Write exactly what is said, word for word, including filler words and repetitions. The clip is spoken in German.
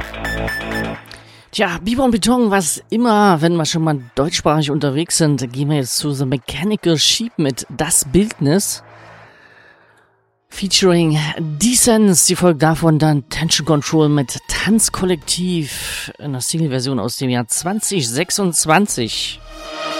Tja, Biber und Beton, was immer, wenn wir schon mal deutschsprachig unterwegs sind, gehen wir jetzt zu The Mechanical Sheep mit Das Bildnis. Featuring Decence, die Folge davon dann Tension Control mit Tanzkollektiv in der Single-Version aus dem Jahr zwanzig sechsundzwanzig.